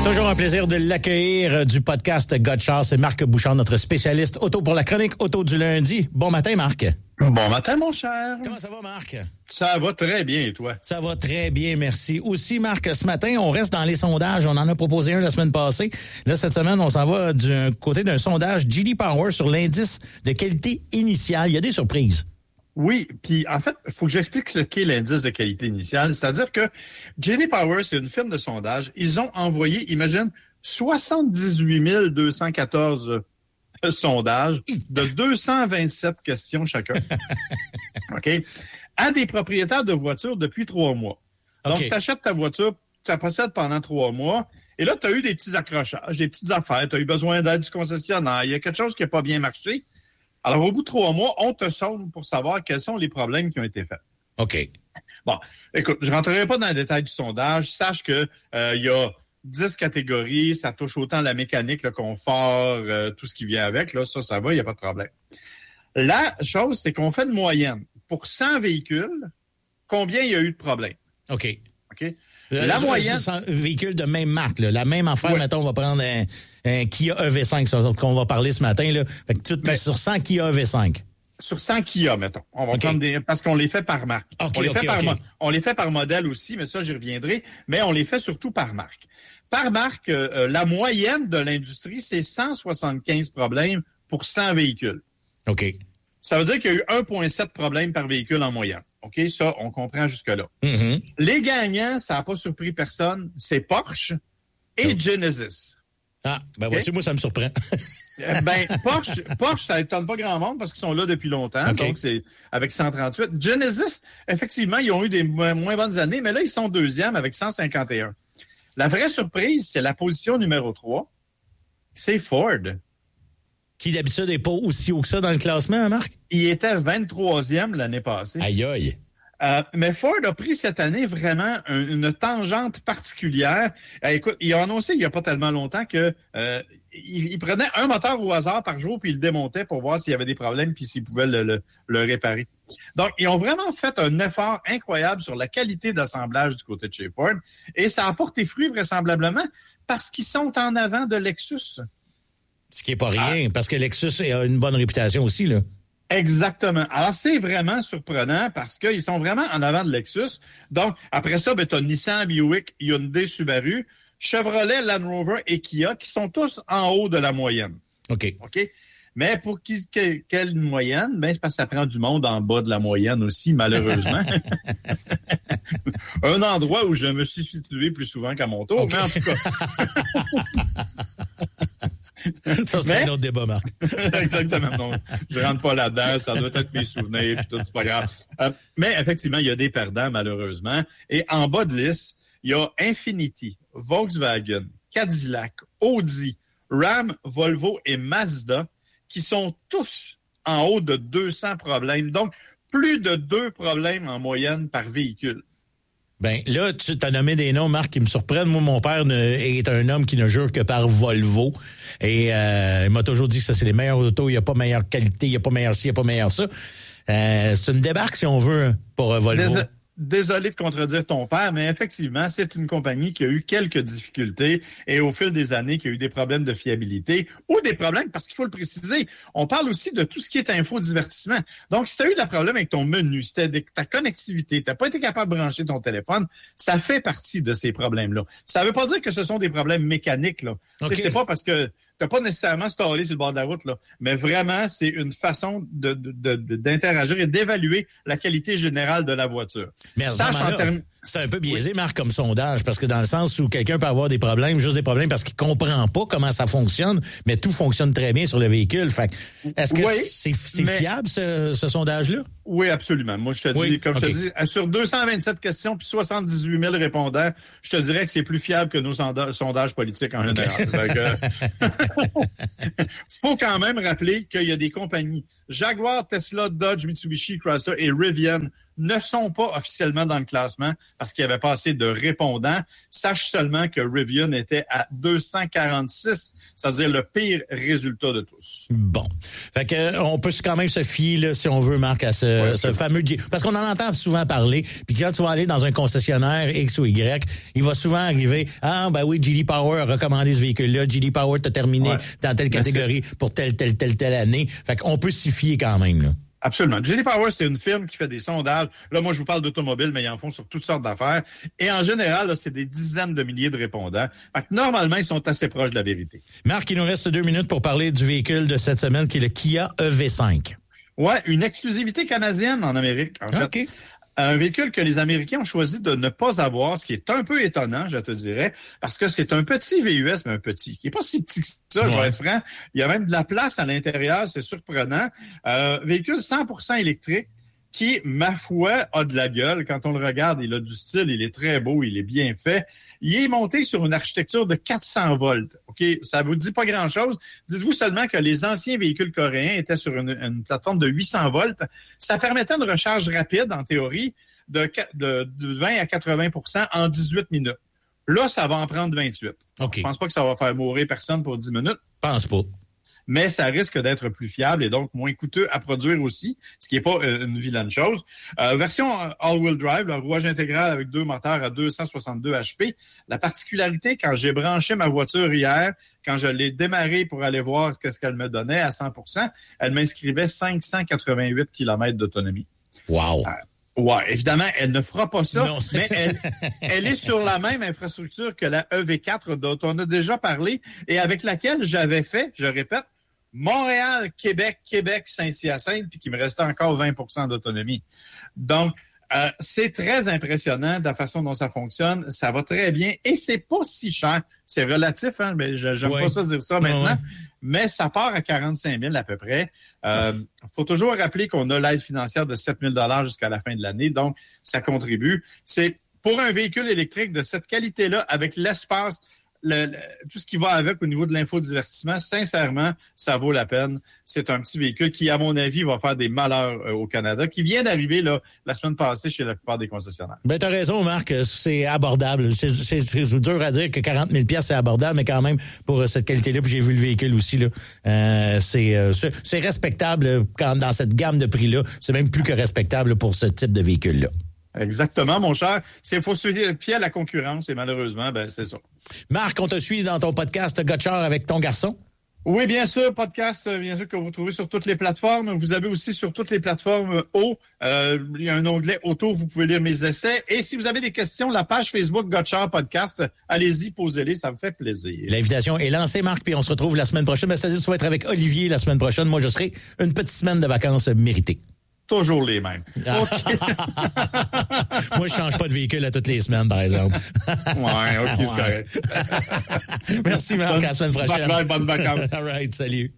Toujours un plaisir de l'accueillir du podcast Gotcha. C'est Marc Bouchard, notre spécialiste auto pour la chronique auto du lundi. Bon matin, Marc. Bon matin, mon cher. Comment ça va, Marc? Ça va très bien, et toi? Ça va très bien, merci. Aussi, Marc, ce matin, on reste dans les sondages. On en a proposé un la semaine passée. Là, cette semaine, on s'en va du côté d'un sondage J.D. Power sur l'indice de qualité initiale. Il y a des surprises. Oui, puis en fait, il faut que j'explique ce qu'est l'indice de qualité initiale. C'est-à-dire que J.D. Power, c'est une firme de sondage. Ils ont envoyé, imagine, 78 214 sondages de 227 questions chacun. OK? À des propriétaires de voitures depuis 3 mois. Donc, tu achètes ta voiture, tu la possèdes pendant 3 mois, et là, tu as eu des petits accrochages, des petites affaires, tu as eu besoin d'aide du concessionnaire, il y a quelque chose qui n'a pas bien marché. Alors, au bout de 3 mois, on te sonde pour savoir quels sont les problèmes qui ont été faits. OK. Bon, écoute, je ne rentrerai pas dans le détail du sondage. Sache que il y a 10 catégories, ça touche autant la mécanique, le confort, tout ce qui vient avec. Là, ça va, il n'y a pas de problème. La chose, c'est qu'on fait une moyenne. Pour 100 véhicules, combien il y a eu de problèmes? OK. OK? La moyenne... 100 véhicules de même marque, là. La même affaire, ouais. Mettons, on va prendre un Kia EV5 qu'on va parler ce matin. Là. Fait que tout sur 100 Kia EV5. Sur 100 Kia, mettons. On va prendre parce qu'on les fait par marque. On les fait par modèle aussi, mais ça, j'y reviendrai. Mais on les fait surtout par marque. Par marque, la moyenne de l'industrie, c'est 175 problèmes pour 100 véhicules. OK. Ça veut dire qu'il y a eu 1,7 problèmes par véhicule en moyenne. OK? Ça, on comprend jusque-là. Mm-hmm. Les gagnants, ça n'a pas surpris personne, c'est Porsche et Genesis. Ah, ben okay. Voici, moi, ça me surprend. Porsche, ça étonne pas grand monde parce qu'ils sont là depuis longtemps. Okay. Donc, c'est avec 138. Genesis, effectivement, ils ont eu des moins bonnes années, mais là, ils sont deuxième avec 151. La vraie surprise, c'est la position numéro 3. C'est Ford. Qui d'habitude n'est pas aussi haut que ça dans le classement, hein, Marc? Il était 23e l'année passée. Aïe aïe. Mais Ford a pris cette année vraiment une tangente particulière. Écoute, il a annoncé il n'y a pas tellement longtemps que il prenait un moteur au hasard par jour puis il le démontait pour voir s'il y avait des problèmes puis s'il pouvait le réparer. Donc, ils ont vraiment fait un effort incroyable sur la qualité d'assemblage du côté de chez Ford et ça a porté fruit vraisemblablement parce qu'ils sont en avant de Lexus. Ce qui n'est pas rien, parce que Lexus a une bonne réputation aussi, là. Exactement. Alors, c'est vraiment surprenant parce qu'ils sont vraiment en avant de Lexus. Donc, après ça, tu as Nissan, Buick, Hyundai, Subaru, Chevrolet, Land Rover et Kia qui sont tous en haut de la moyenne. OK. Mais pour quelle moyenne? C'est parce que ça prend du monde en bas de la moyenne aussi, malheureusement. Un endroit où je me suis situé plus souvent qu'à mon tour, mais en tout cas... Ça, c'est un autre débat, Marc. Exactement. Non, je rentre pas là-dedans. Ça doit être mes souvenirs, puis tout, c'est pas grave. Mais effectivement, il y a des perdants, malheureusement. Et en bas de liste, il y a Infiniti, Volkswagen, Cadillac, Audi, Ram, Volvo et Mazda qui sont tous en haut de 200 problèmes. Donc, plus de 2 problèmes en moyenne par véhicule. Ben là, tu t'as nommé des noms, Marc, qui me surprennent. Moi, mon père est un homme qui ne jure que par Volvo. Et il m'a toujours dit que ça, c'est les meilleurs autos. Il n'y a pas meilleure qualité, il n'y a pas meilleur ci, il n'y a pas meilleur ça. C'est une débarque, si on veut, pour Volvo. Désolé de contredire ton père, mais effectivement, c'est une compagnie qui a eu quelques difficultés et au fil des années, qui a eu des problèmes de fiabilité ou des problèmes, parce qu'il faut le préciser, on parle aussi de tout ce qui est infodivertissement. Donc, si tu as eu des problèmes avec ton menu, si ta connectivité, tu n'as pas été capable de brancher ton téléphone, ça fait partie de ces problèmes-là. Ça ne veut pas dire que ce sont des problèmes mécaniques, là. Okay. C'est pas parce que t'as pas nécessairement stallé sur le bord de la route, là. Mais vraiment, c'est une façon d'interagir et d'évaluer la qualité générale de la voiture. Mais c'est un peu biaisé, Marc, comme sondage, parce que dans le sens où quelqu'un peut avoir des problèmes, juste des problèmes parce qu'il comprend pas comment ça fonctionne, mais tout fonctionne très bien sur le véhicule. Fait est-ce que c'est fiable, ce sondage-là? Oui, absolument. Moi, je te dis, je te dis, sur 227 questions puis 78 000 répondants, je te dirais que c'est plus fiable que nos sondages politiques en général. Faut quand même rappeler qu'il y a des compagnies, Jaguar, Tesla, Dodge, Mitsubishi, Chrysler et Rivian, ne sont pas officiellement dans le classement parce qu'il n'y avait pas assez de répondants. Sache seulement que Rivian était à 246, c'est-à-dire le pire résultat de tous. Bon. Fait que on peut quand même se fier, là, si on veut, Marc, à ce fameux... Parce qu'on en entend souvent parler, puis quand tu vas aller dans un concessionnaire X ou Y, il va souvent arriver, J.D. Power a recommandé ce véhicule-là, J.D. Power t'a terminé dans telle catégorie pour telle année. Fait qu'on peut s'y fier quand même, là. Absolument. J.D. Power, c'est une firme qui fait des sondages. Là, moi, je vous parle d'automobile, mais ils en font sur toutes sortes d'affaires. Et en général, là, c'est des dizaines de milliers de répondants. Fait que normalement, ils sont assez proches de la vérité. Marc, il nous reste 2 minutes pour parler du véhicule de cette semaine, qui est le Kia EV5. Ouais, une exclusivité canadienne en Amérique, en fait. OK. Un véhicule que les Américains ont choisi de ne pas avoir, ce qui est un peu étonnant, je te dirais, parce que c'est un petit VUS, mais un petit, qui est pas si petit que ça, je vais être franc. Il y a même de la place à l'intérieur, c'est surprenant. Véhicule 100% électrique, qui, ma foi, a de la gueule. Quand on le regarde, il a du style, il est très beau, il est bien fait. Il est monté sur une architecture de 400 volts. OK, ça vous dit pas grand-chose. Dites-vous seulement que les anciens véhicules coréens étaient sur une plateforme de 800 volts. Ça permettait une recharge rapide, en théorie, de 20 à 80% en 18 minutes. Là, ça va en prendre 28. OK. Je pense pas que ça va faire mourir personne pour 10 minutes. Pense pas. Mais ça risque d'être plus fiable et donc moins coûteux à produire aussi, ce qui n'est pas une vilaine chose. Version all-wheel drive, le rouage intégral avec 2 moteurs à 262 HP. La particularité, quand j'ai branché ma voiture hier, quand je l'ai démarrée pour aller voir qu'est-ce qu'elle me donnait à 100%, elle m'inscrivait 588 km d'autonomie. Wow! Ouais, évidemment, elle ne fera pas ça, non, mais elle est sur la même infrastructure que la EV4 dont on a déjà parlé et avec laquelle j'avais fait, je répète, Montréal, Québec, Saint-Hyacinthe, puis qu'il me restait encore 20% d'autonomie. Donc, c'est très impressionnant de la façon dont ça fonctionne. Ça va très bien et c'est pas si cher. C'est relatif, hein, mais j'aime pas ça dire ça maintenant. Mais ça part à 45 000 à peu près. Faut toujours rappeler qu'on a l'aide financière de 7 000 jusqu'à la fin de l'année. Donc, ça contribue. C'est pour un véhicule électrique de cette qualité-là, avec l'espace, tout ce qui va avec au niveau de l'infodivertissement, sincèrement, ça vaut la peine. C'est un petit véhicule qui, à mon avis, va faire des malheurs au Canada, qui vient d'arriver là la semaine passée chez la plupart des concessionnaires. Ben t'as raison, Marc, c'est abordable. C'est dur à dire que 40 000 $, c'est abordable, mais quand même, pour cette qualité-là, puis j'ai vu le véhicule aussi, là, c'est respectable dans cette gamme de prix-là. C'est même plus que respectable pour ce type de véhicule-là. Exactement, mon cher. Il faut se fier à la concurrence et malheureusement, c'est ça. Marc, on te suit dans ton podcast Gotchard avec ton garçon? Oui, bien sûr, podcast, bien sûr, que vous trouvez sur toutes les plateformes. Vous avez aussi sur toutes les plateformes il y a un onglet auto, vous pouvez lire mes essais. Et si vous avez des questions, la page Facebook Gotchard Podcast, allez-y, posez-les, ça me fait plaisir. L'invitation est lancée, Marc, puis on se retrouve la semaine prochaine. C'est-à-dire que tu vas être avec Olivier la semaine prochaine. Moi, je serai une petite semaine de vacances méritée. Toujours les mêmes. Okay. Moi, je change pas de véhicule à toutes les semaines, par exemple. Ouais, OK, c'est correct. Merci, Marc. À la semaine prochaine. Bonnes vacances. All right, salut.